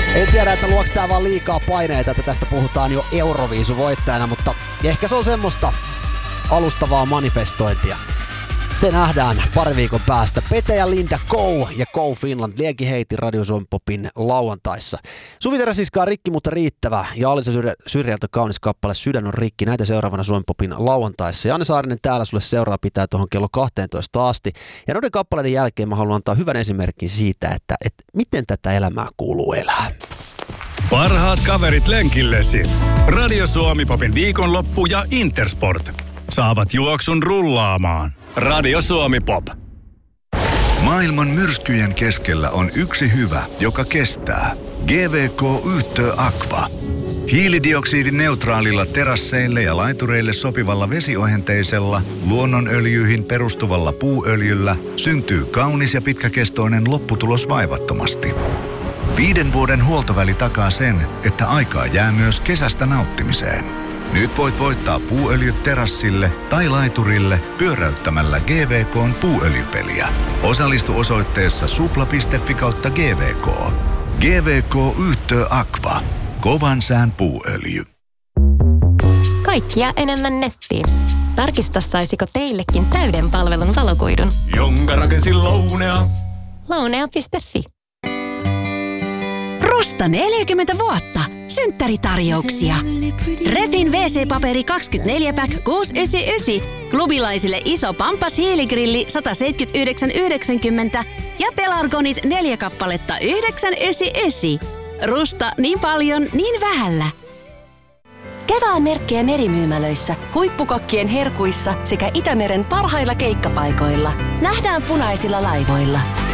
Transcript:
En tiedä, että luoks tää vaan liikaa paineita, että tästä puhutaan jo Euroviisu-voittajana, mutta ehkä se on semmoista alustavaa manifestointia. Se nähdään pari viikon päästä. Pete ja Linda Go ja Go Finland liekin heiti Radio Suomi Popin lauantaissa. Suvi Teräsiskaa rikki, mutta riittävä. Ja Alisa Syrjältä kaunis kappale Sydän on rikki. Näitä seuraavana Suomi Popin lauantaissa. Janne Saarinen täällä sulle seuraa pitää tuohon kello 12 asti. Ja noiden kappaleiden jälkeen mä haluan antaa hyvän esimerkin siitä, että miten tätä elämää kuuluu elää. Parhaat kaverit lenkillesi. Radio Suomi Popin viikonloppu ja Intersport saavat juoksun rullaamaan. Radio Suomi Pop. Maailman myrskyjen keskellä on yksi hyvä, joka kestää. GVK Yhtö Aqua. Hiilidioksidineutraalilla terasseille ja laitureille sopivalla vesiohenteisella, luonnonöljyihin perustuvalla puuöljyllä syntyy kaunis ja pitkäkestoinen lopputulos vaivattomasti. 5 vuoden huoltoväli takaa sen, että aikaa jää myös kesästä nauttimiseen. Nyt voit voittaa puuöljyt terassille tai laiturille pyöräyttämällä GVK:n puuöljypeliä. Osallistu osoitteessa supla.fi/GVK. GVK Yhtö Aqua. Kovan sään puuöljy. Kaikkia enemmän nettiin. Tarkista, saisiko teillekin täyden palvelun valokuidun. Jonka rakensin Lounea. Lounea.fi. Rusta 40 vuotta. Synttäritarjouksia. Refin WC-paperi 24-pack 699. Klubilaisille iso Pampas hiiligrilli 179,90 ja Pelargonit 4 kappaletta 999. Rusta niin paljon, niin vähällä. Kevään merkkejä merimyymälöissä, huippukokkien herkuissa sekä Itämeren parhailla keikkapaikoilla. Nähdään punaisilla laivoilla.